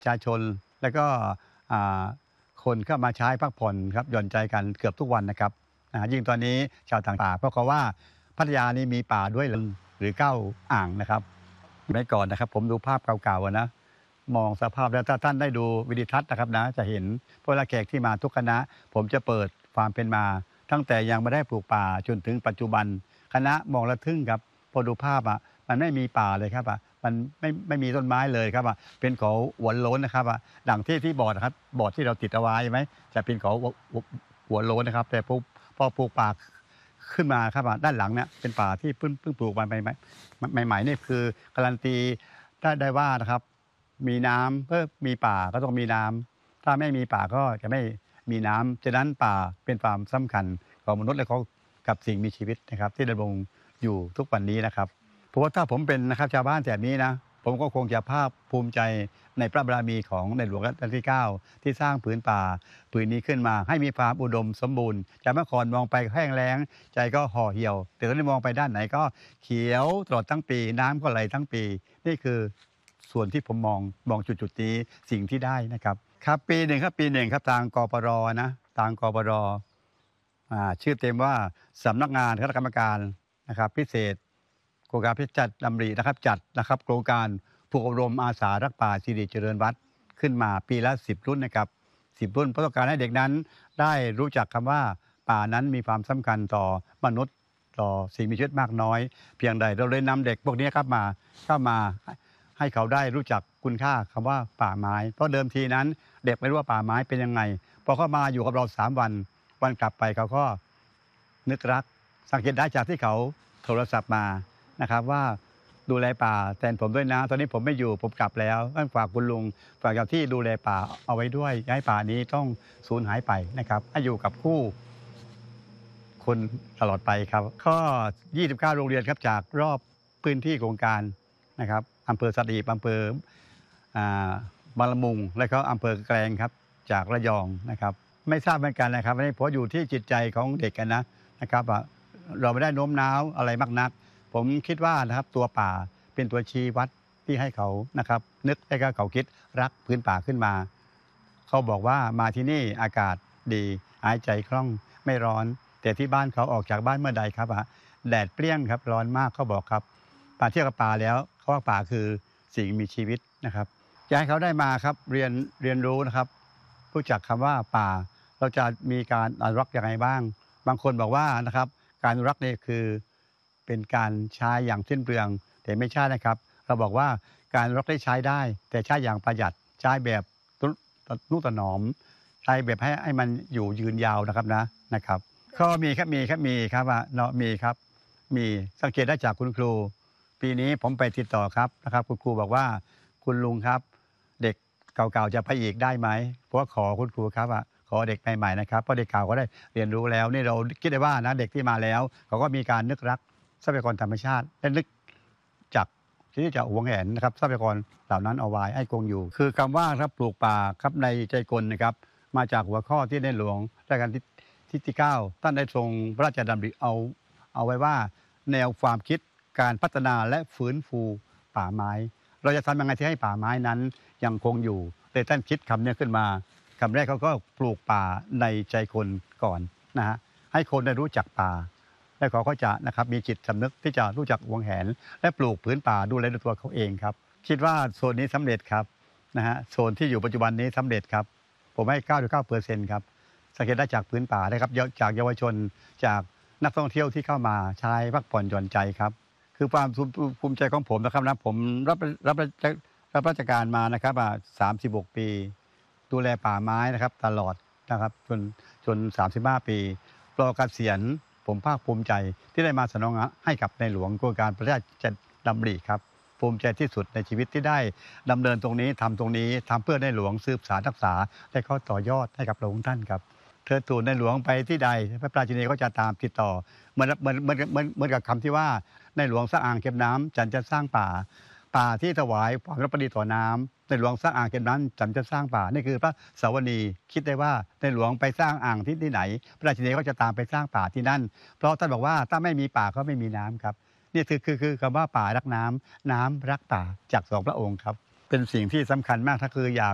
ประชาชนแล้วก็อ่าคนเข้ามาใช้พักผ่อนครับหย่อนใจกันเกือบทุกวันนะครับยิ่งตอนนี้ชาวต่างป่าเพราะเขาว่าพัทยานี่มีป่าด้วยหรือเก้าอ่างนะครับสมัยก่อนนะครับผมดูภาพเก่าๆนะมองสภาพแล้วถ้าท่านได้ดูวิดีทัศน์นะครับนะจะเห็นพวกแขกที่มาทุกคณะผมจะเปิดความเป็นมาตั้งแต่ยังไม่ได้ปลูกป่าจนถึงปัจจุบันคณะมองแล้วทึ่งครับพอดูภาพมันไม่มีป่าเลยครับมันไม่มีต้นไม้เลยครับเป็นเขาหัวโล้นนะครับดังที่บอร์ดนะครับบอร์ดที่เราติดเอาไว้ไหมจะเป็นเขาหัวโล้นนะครับแต่พอปลูกป่าขึ้นมาครับด้านหลังเนี่ยเป็นป่าที่เพิ่งปลูกมาใหม่ๆนี่คือการันตีได้ว่านะครับมีน้ำเพื่อมีป่าก็ต้องมีน้ำถ้าไม่มีป่าก็จะไม่มีน้ำฉะนั้นป่าเป็นความสำคัญของมนุษย์และของกับสิ่งมีชีวิตนะครับที่ดำรงอยู่ทุกวันนี้นะครับ เพราะว่าถ้าผมเป็นนะครับชาวบ้านแถบนี้นะผมก็คงจะภาคภูมิใจในพระบารมีของในหลวงรัชกาลที่9ที่สร้างผืนป่าผืนนี้ขึ้นมาให้มีความอุดมสมบูรณ์จากเมื่อก่อนมองไปแห้งแล้งใจก็ห่อเหี่ยวแต่ตอนนี้มองไปด้านไหนก็เขียวตลอดทั้งปีน้ำก็ไหลทั้งปีนี่คือส่วนที่ผมมองจุดนี้สิ่งที่ได้นะครับครับปีหนึ่งครับทางกปรนะทางกปรชื่อเต็มว่าสำนักงานคณะกรรมการนะครับพิเศษ โครงการพิจัดดำรินะครับจัดนะครับโครงการฝึกอบรมอาสารักป่าสิริเจริญวัฒน์ขึ้นมาปีละ10รุ่นนะครับ10รุ่นเพราะต้องการให้เด็กนั้นได้รู้จักคำว่าป่านั้นมีความสำคัญต่อมนุษย์ต่อสิ่งมีชีวิตมากน้อยเพียงใดเราเลยนำเด็กพวกนี้ครับเข้ามาให้เขาได้รู้จักคุณค่าคำว่าป่าไม้เพราะเดิมทีนั้นเด็กไม่รู้ว่าป่าไม้เป็นยังไงพอเขามาอยู่กับเรา3วันกลับไปเขาก็นึกรักสังเกตได้จากที่เขาโทรศัพท์มานะครับว่าดูแลป่าแทนผมด้วยนะตอนนี้ผมไม่อยู่ผมกลับแล้วต้องฝากคุณลุงฝากเจ้าที่ดูแลป่าเอาไว้ด้วยอย่าให้ป่านี้ต้องสูญหายไปนะครับให้อยู่กับคู่คนตลอดไปครับก็29โรงเรียนครับจากรอบพื้นที่โครงการนะครับอำเภอสัตหีบอำเภอ่าบางละมุงและก็อำเภอแกลงครับจากระยองนะครับไม่ทราบเหมือนกันนะครับอันนี้เพราะอยู่ที่จิตใจของเด็กกันนะครับเราไม่ได้โน้มน้าวอะไรมากนักผมคิดว่านะครับตัวป่าเป็นตัวชี้วัดที่ให้เขานะครับนึกให้เขาคิดรักพื้นป่าขึ้นมาเขาบอกว่ามาที่นี่อากาศดีหายใจคล่องไม่ร้อนแต่ที่บ้านเขาออกจากบ้านเมื่อใดครับแดดเปรี้ยงครับร้อนมากเขาบอกครับป่าเที่ยวกับป่าแล้วเขาว่าป่าคือสิ่งมีชีวิตนะครับอยากให้เขาได้มาครับเรียนรู้นะครับรู้จักคำว่าป่าเราจะมีการอนุรักษ์อย่างไรบ้างบางคนบอกว่านะครับการอนุรักษ์นี่คือเป็นการใช้อย่างสิ้นเปลืองแต่ไม่ใช่นะครับเราบอกว่าการอนุรักษ์ได้ใช้ได้แต่ใช้อย่างประหยัดใช้แบบนุถนอมใช้แบบให้มันอยู่ยืนยาวนะครับก็มีครับเนาะมีครับมีสังเกตได้จากคุณครูปีนี้ผมไปติดต่อครับนะครับคุณครูบอกว่าคุณลุงครับเด็กเก่าๆจะไปอีกได้ไหมเพราะว่าขอคุณครูครับขอเด็กใหม่ๆนะครับเพราะเด็กเก่าก็ได้เรียนรู้แล้วนี่เราคิดได้ว่านะเด็กที่มาแล้วเขาก็มีการนึกรักทรัพยากรธรรมชาติและนึกจากที่จะหวงแหนนะครับทรัพยากรเหล่านั้นเอาไว้ให้คงอยู่คือคำว่าครับปลูกป่าครับในใจคนนะครับมาจากหัวข้อที่ในหลวงรัชกาลที่9ท่านได้ทรงพระราชดำริเอาไว้ว่าแนวความคิดการพัฒนาและฟื้นฟูป่าไม้เราจะทำยังไงที่ให้ป่าไม้นั้นยังคงอยู่เลยท่านคิดคำนี้ขึ้นมาคำแรกเขาก็ปลูกป่าในใจคนก่อนนะฮะให้คนได้รู้จักป่าและเขาก็จะนะครับมีจิตสำนึกที่จะรู้จักหวงแหนและปลูกผืนป่าดูแลด้วยตัวเขาเองครับคิดว่าโซนนี้สำเร็จครับนะฮะโซนที่อยู่ปัจจุบันนี้สำเร็จครับผมให้99%ครับสังเกตได้จากผืนป่านะครับจากเยาวชนจากนักท่องเที่ยวที่เข้ามาใช้พักผ่อนหย่อนใจครับคือความภูมิใจของผมนะครับนะผมรับราชการมานะครับ36 ปีดูแลป่าไม้นะครับตลอดนะครับจน35 ปีรอเกษียณผมภาคภูมิใจที่ได้มาสนองให้กับในหลวงโครงการพระราชดำริครับภูมิใจที่สุดในชีวิตที่ได้ดำเนินตรงนี้ทำตรงนี้ทำเพื่อในหลวงสืบสานรักษาและเขาต่อยอดให้กับพระองค์ท่านครับเธอทูลในหลวงไปที่ใดพระราชินีก็จะตามติดต่อเหมือนกับคำที่ว่าในหลวงสร้างอ่างเก็บน้ำฉันจะสร้างป่าที่ถวายความรับประดีต่อน้ำในหลวงสร้างอ่างเก็บน้ำฉันจะสร้างป่านี่คือพระสวนีคิดได้ว่าในหลวงไปสร้างอ่างที่ไหนพระราชินีก็จะตามไปสร้างป่าที่นั่นเพราะท่านบอกว่าถ้าไม่มีป่าก็ไม่มีน้ำครับนี่คือคำว่าป่ารักน้ำน้ำรักป่าจาก2 พระองค์ครับเป็นสิ่งที่สำคัญมากถ้าคืออยาก